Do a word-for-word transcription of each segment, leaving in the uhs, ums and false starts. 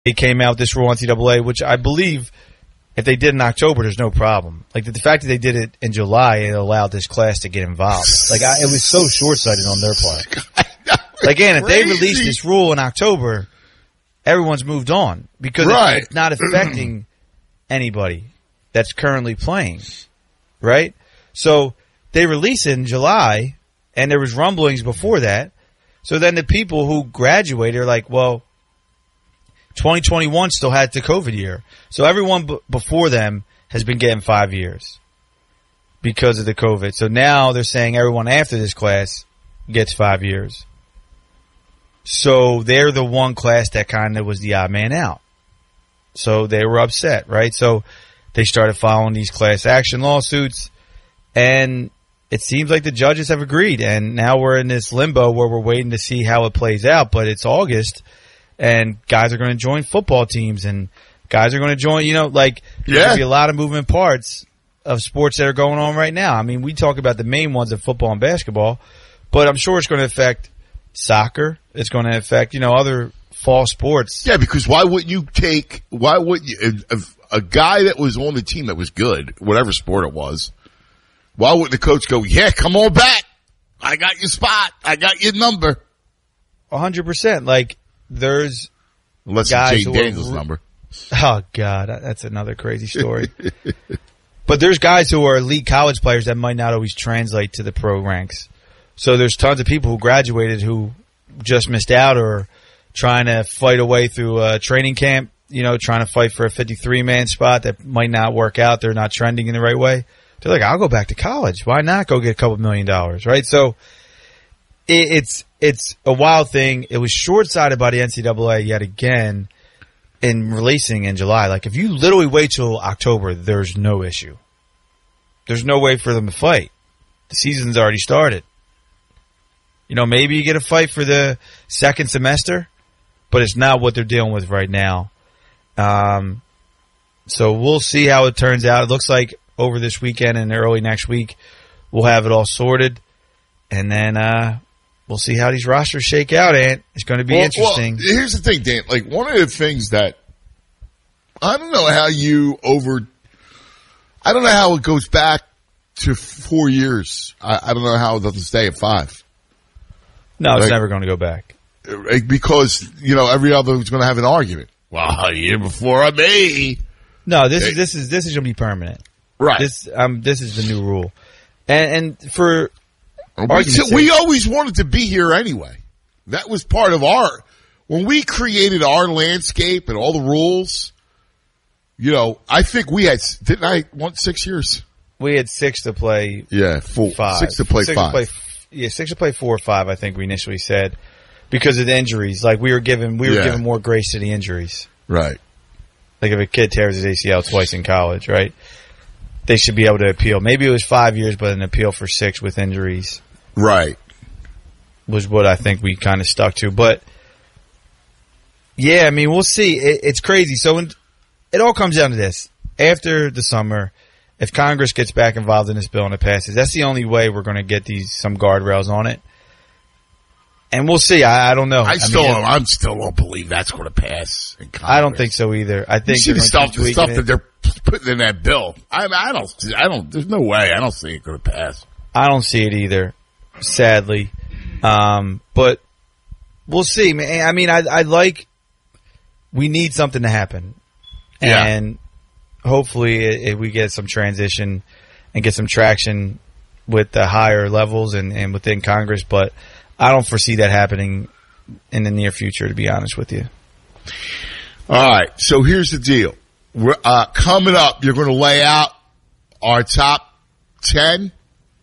they came out with this rule on N C double A, which I believe if they did in October, there's no problem. Like the, the fact that they did it in July, it allowed this class to get involved. Like I, it was so short-sighted on their part. Like again, if they released this rule in October, everyone's moved on because right. it's, it's not affecting anybody that's currently playing, right? So they release it in July, and there was rumblings before that. So then the people who graduated are like, well, twenty twenty-one still had the COVID year. So everyone b- before them has been getting five years because of the COVID. So now they're saying everyone after this class gets five years. So they're the one class that kind of was the odd man out. So they were upset, right? So they started filing these class action lawsuits, and it seems like the judges have agreed. And now we're in this limbo where we're waiting to see how it plays out. But it's August, and guys are going to join football teams, and guys are going to join, you know, like there's yeah. going to be a lot of moving parts of sports that are going on right now. I mean, we talk about the main ones of football and basketball, but I'm sure it's going to affect soccer. It's going to affect, you know, other fall sports. Yeah, because why wouldn't you take, why wouldn't you, if, if a guy that was on the team that was good, whatever sport it was, why wouldn't the coach go, yeah, come on back. I got your spot. I got your number. one hundred percent. Like, there's Unless guys it's Jay who are- Daniels' number. Oh, God, that- that's another crazy story. But there's guys who are elite college players that might not always translate to the pro ranks. So there's tons of people who graduated who just missed out or trying to fight a way through a training camp, you know, trying to fight for a fifty-three man spot that might not work out. They're not trending in the right way. They're like, I'll go back to college. Why not go get a couple million dollars, right? So it, it's it's a wild thing. It was short-sighted by the N C double A yet again in releasing in July. Like, if you literally wait till October, there's no issue. There's no way for them to fight. The season's already started. You know, maybe you get a fight for the second semester, but it's not what they're dealing with right now. Um, so we'll see how it turns out. It looks like over this weekend and early next week, we'll have it all sorted. And then uh, we'll see how these rosters shake out, Ant. It's going to be well, interesting. Well, here's the thing, Dan. Like, one of the things that I don't know how you over – I don't know how it goes back to four years. I, I don't know how it doesn't stay at five. No, it's like, never going to go back. Because, you know, every other is going to have an argument. Well, a year before I may. No, this is this is this is going to be permanent. Right. This um this is the new rule, and and for we, so we always wanted to be here anyway. That was part of our when we created our landscape and all the rules. You know, I think we had didn't I want six years? We had six to play. Yeah, four, five. six to play six five. To play, yeah, six to play four or five. I think we initially said because of the injuries. Like we were given we were yeah. given more grace to the injuries. Right. Like if a kid tears his A C L twice in college, right? They should be able to appeal. Maybe it was five years, but an appeal for six with injuries. Right. Was what I think we kind of stuck to. But, yeah, I mean, we'll see. It, it's crazy. So in, it all comes down to this. After the summer, if Congress gets back involved in this bill and it passes, that's the only way we're going to get these some guardrails on it. And we'll see. I, I don't know. I, I still, mean, I'm still don't believe that's going to pass. In Congress. I don't think so either. I think you see the stuff, the stuff it. that they're putting in that bill. I, I don't, I don't. There's no way. I don't see it going to pass. I don't see it either, sadly. Um, but we'll see. Man. I mean, I, I like. We need something to happen, yeah. and hopefully, it, it, we get some transition and get some traction with the higher levels and, and within Congress. But I don't foresee that happening in the near future, to be honest with you. All right. So here's the deal. We're, uh, coming up, you're going to lay out our top ten.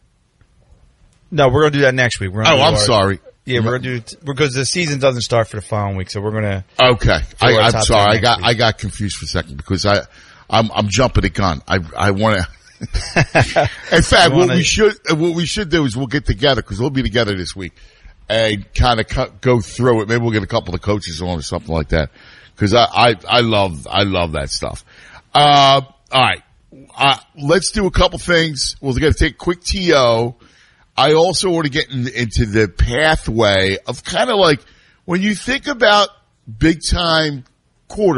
No, we're going to do that next week. We're oh, do I'm our, sorry. Yeah, we're going to do because the season doesn't start for the following week, so we're going to. Okay, I, I'm sorry. I got week. I got confused for a second because I I'm I'm jumping the gun. I I want to. In fact, what we should what we should do is we'll get together because we'll be together this week and kind of cu- go through it. Maybe we'll get a couple of coaches on or something like that because I, I I love I love that stuff. Uh, all right, uh, let's do a couple things. We're going to take a quick T O. I also want to get in, into the pathway of kind of like when you think about big time quarter